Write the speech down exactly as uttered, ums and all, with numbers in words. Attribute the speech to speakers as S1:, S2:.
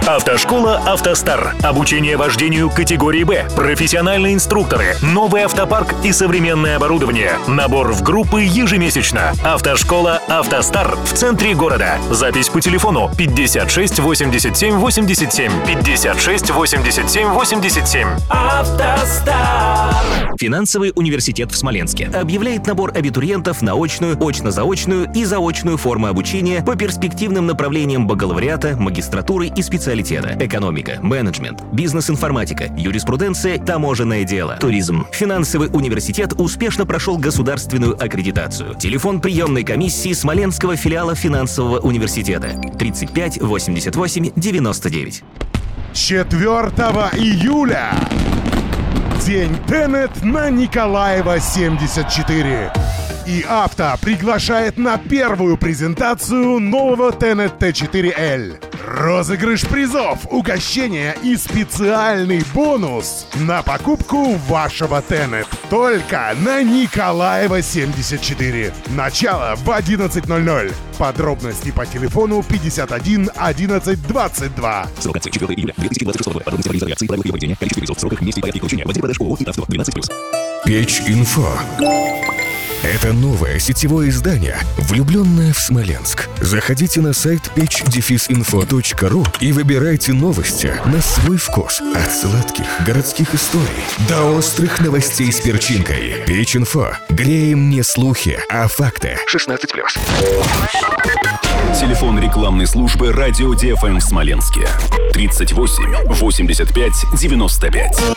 S1: Автошкола «АвтоСтар». Обучение вождению категории «Б». Профессиональные инструкторы. Новый автопарк и современное оборудование. Набор в группы ежемесячно. Автошкола «АвтоСтар» в центре города. Запись по телефону пятьдесят шесть восемьдесят семь восемьдесят семь. пятьдесят шесть восемьдесят семь восемьдесят семь. «АвтоСтар».
S2: Финансовый университет в Смоленске объявляет набор абитуриентов на очную, очно-заочную и заочную формы обучения по перспективным направлениям бакалавриата, магистратуры и специалитета: экономика, менеджмент, бизнес-информатика, юриспруденция, таможенное дело, туризм. Финансовый университет успешно прошел государственную аккредитацию. Телефон приемной комиссии Смоленского филиала финансового университета тридцать пять восемьдесят восемь девяносто девять.
S3: четвёртого июля. День Тенет на Николаева, семьдесят четыре. И Авто приглашает на первую презентацию нового Тенет Т четыре Л. Розыгрыш призов, угощения и специальный бонус на покупку вашего Тенет. Только на Николаева, семьдесят четыре. Начало в одиннадцать ноль ноль. Подробности по телефону пятьдесят один одиннадцать двадцать два.
S4: Срок акции четвёртого июля две тысячи двадцать шестого. Подробности по реализации, правила ее поведения, количество призов, сроках, месте и порядке получения. В отделе продаж ООО «Авто» двенадцать плюс.
S5: Печь.Инфо. Это новое сетевое издание, влюбленное в Смоленск. Заходите на сайт печь инфо точка ру и выбирайте новости на свой вкус. От сладких городских историй до острых новостей с перчинкой. Печь.Инфо. Греем не слухи, а факты. шестнадцать плюс.
S4: Телефон рекламной службы «Радио ди эф эм» в Смоленске. тридцать восемь восемьдесят пять девяносто пять.